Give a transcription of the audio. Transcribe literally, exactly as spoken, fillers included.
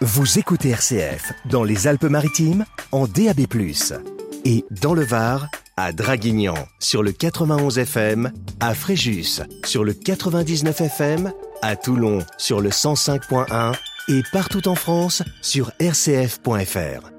Vous écoutez R C F dans les Alpes-Maritimes en D A B plus, et dans le Var à Draguignan sur le quatre-vingt-onze F M, à Fréjus sur le quatre-vingt-dix-neuf F M, à Toulon sur le cent cinq point un et partout en France sur r c f point f r.